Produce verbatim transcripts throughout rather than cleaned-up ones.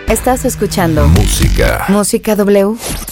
Estás escuchando Música. Música W.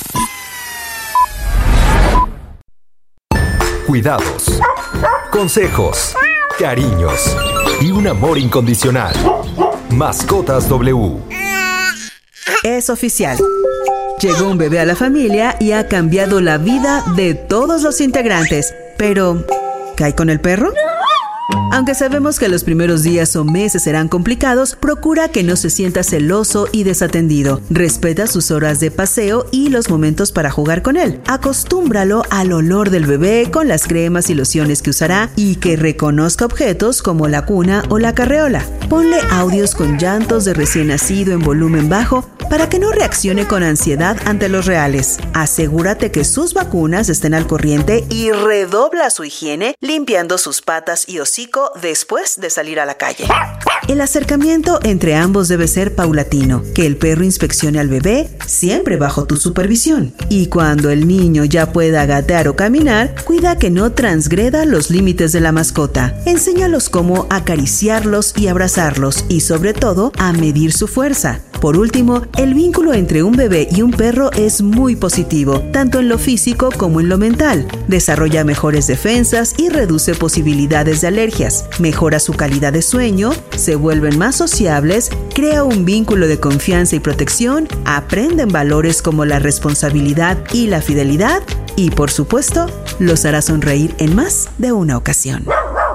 Cuidados, consejos, cariños y un amor incondicional. Mascotas W. Es oficial. Llegó un bebé a la familia y ha cambiado la vida de todos los integrantes. Pero, ¿qué hay con el perro? Aunque sabemos que los primeros días o meses serán complicados, procura que no se sienta celoso y desatendido. Respeta sus horas de paseo y los momentos para jugar con él. Acostúmbralo al olor del bebé con las cremas y lociones que usará y que reconozca objetos como la cuna o la carreola. Ponle audios con llantos de recién nacido en volumen bajo para que no reaccione con ansiedad ante los reales. Asegúrate que sus vacunas estén al corriente y redobla su higiene limpiando sus patas y hocico después de salir a la calle. El acercamiento entre ambos debe ser paulatino, que el perro inspeccione al bebé siempre bajo tu supervisión. Y cuando el niño ya pueda gatear o caminar, cuida que no transgreda los límites de la mascota. Enséñalos cómo acariciarlos y abrazarlos y sobre todo a medir su fuerza. Por último, el vínculo entre un bebé y un perro es muy positivo, tanto en lo físico como en lo mental. Desarrolla mejores defensas y reduce posibilidades de alergias. Mejora su calidad de sueño, se vuelven más sociables, crea un vínculo de confianza y protección, aprenden valores como la responsabilidad y la fidelidad y, por supuesto, los hará sonreír en más de una ocasión.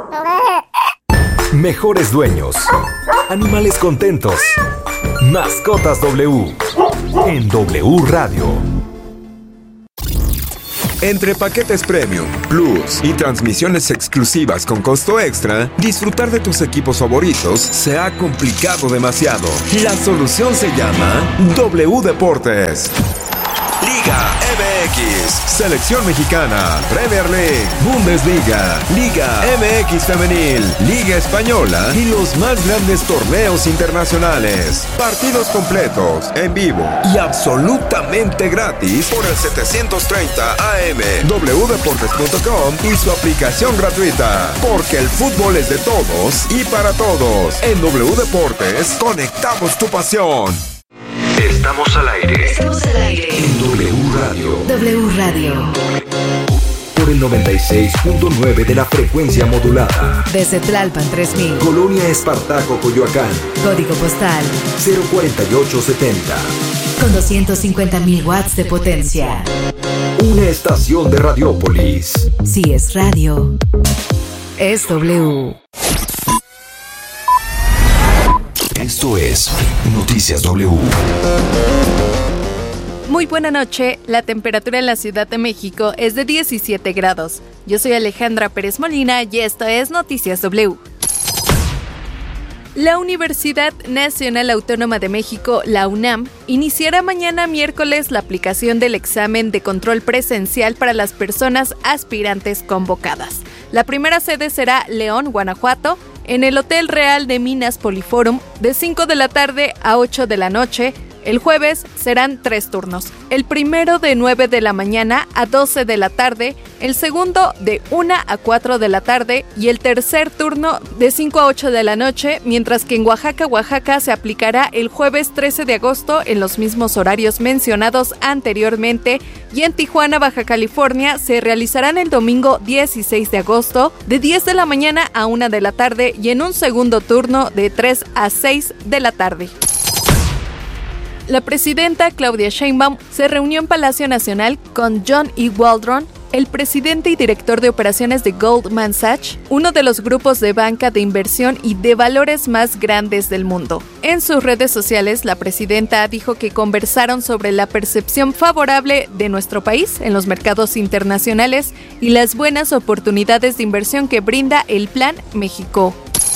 Mejores dueños. Animales contentos. Mascotas W. En W Radio. Entre paquetes Premium, Plus y transmisiones exclusivas con costo extra, disfrutar de tus equipos favoritos se ha complicado demasiado. La solución se llama W Deportes. Liga M X, Selección Mexicana, Premier League, Bundesliga, Liga M X Femenil, Liga Española y los más grandes torneos internacionales. Partidos completos, en vivo y absolutamente gratis por el setecientos treinta A M, w deportes punto com y su aplicación gratuita. Porque el fútbol es de todos y para todos. En W Deportes, conectamos tu pasión. Estamos al aire. Estamos al aire. En W Radio. W Radio. Por el noventa y seis punto nueve de la frecuencia modulada. Desde Tlalpan tres mil. Colonia Espartaco, Coyoacán. Código postal cero cuarenta y ocho setenta. con doscientos cincuenta mil watts de potencia. Una estación de Radiópolis. Si es radio, es W. Esto es Noticias W. Muy buena noche, la temperatura en la Ciudad de México es de diecisiete grados. Yo soy Alejandra Pérez Molina y esto es Noticias W. La Universidad Nacional Autónoma de México, la UNAM, iniciará mañana miércoles la aplicación del examen de control presencial para las personas aspirantes convocadas. La primera sede será León, Guanajuato, en el Hotel Real de Minas Poliforum, de cinco de la tarde a ocho de la noche. El jueves serán tres turnos. El primero de nueve de la mañana a doce de la tarde, el segundo de una a cuatro de la tarde y el tercer turno de cinco a ocho de la noche, mientras que en Oaxaca, Oaxaca se aplicará el jueves trece de agosto en los mismos horarios mencionados anteriormente y en Tijuana, Baja California se realizarán el domingo dieciséis de agosto de diez de la mañana a una de la tarde y en un segundo turno de tres a seis de la tarde. La presidenta Claudia Sheinbaum se reunió en Palacio Nacional con John E. Waldron, el presidente y director de operaciones de Goldman Sachs, uno de los grupos de banca de inversión y de valores más grandes del mundo. En sus redes sociales, la presidenta dijo que conversaron sobre la percepción favorable de nuestro país en los mercados internacionales y las buenas oportunidades de inversión que brinda el Plan México.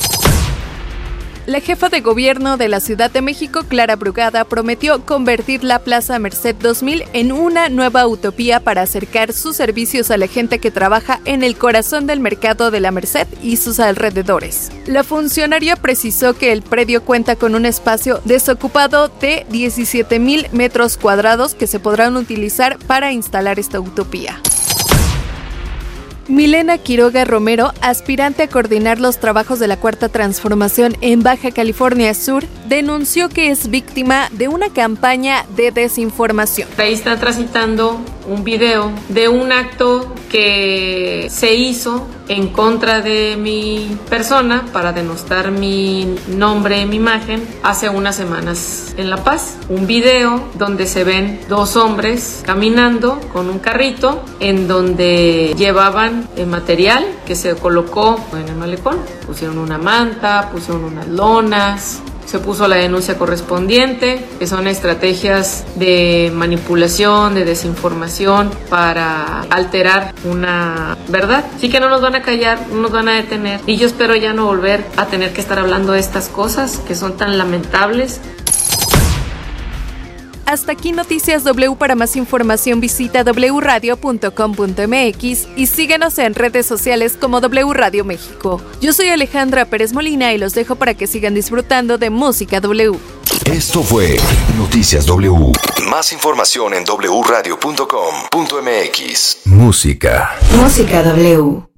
La jefa de gobierno de la Ciudad de México, Clara Brugada, prometió convertir la Plaza Merced dos mil en una nueva utopía para acercar sus servicios a la gente que trabaja en el corazón del mercado de la Merced y sus alrededores. La funcionaria precisó que el predio cuenta con un espacio desocupado de diecisiete mil metros cuadrados que se podrán utilizar para instalar esta utopía. Milena Quiroga Romero, aspirante a coordinar los trabajos de la Cuarta Transformación en Baja California Sur, denunció que es víctima de una campaña de desinformación. Ahí está transitando un video de un acto que se hizo en contra de mi persona para denostar mi nombre, mi imagen, hace unas semanas en La Paz. Un video donde se ven dos hombres caminando con un carrito en donde llevaban el material que se colocó en el malecón. Pusieron una manta, pusieron unas lonas. Se puso la denuncia correspondiente, que son estrategias de manipulación, de desinformación para alterar una verdad. Así que no nos van a callar, no nos van a detener. Y yo espero ya no volver a tener que estar hablando de estas cosas que son tan lamentables. Hasta aquí Noticias W. Para más información visita doble u radio punto com punto m x y síguenos en redes sociales como W Radio México. Yo soy Alejandra Pérez Molina y los dejo para que sigan disfrutando de Música W. Esto fue Noticias W. Más información en doble u radio punto com punto m x. Música. Música W.